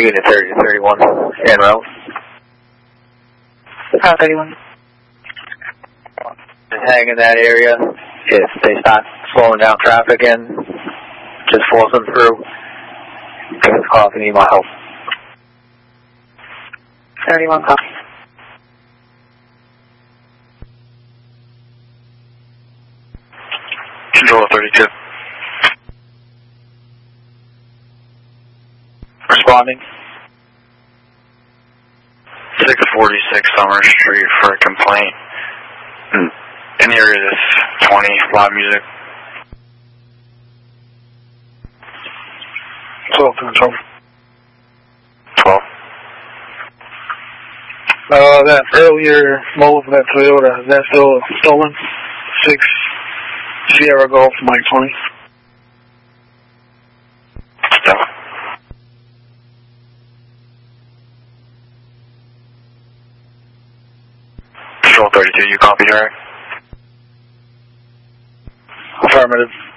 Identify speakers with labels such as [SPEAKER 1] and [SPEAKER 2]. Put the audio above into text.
[SPEAKER 1] Unit 30 to 31, en route.
[SPEAKER 2] 31.
[SPEAKER 1] Just hang in that area. If they start slowing down traffic and just force them through, give us a call if you need my help.
[SPEAKER 2] 31 copy.
[SPEAKER 3] Control 32.
[SPEAKER 1] Responding.
[SPEAKER 3] 646 Summer Street for a complaint. In the area that's 20, loud music.
[SPEAKER 4] 12 control.
[SPEAKER 3] 12.
[SPEAKER 4] That earlier mode for that Toyota, is that still stolen? 6 Sierra Golf, Mike 20.
[SPEAKER 3] No. Control 32, you copy, Derek?
[SPEAKER 4] Affirmative.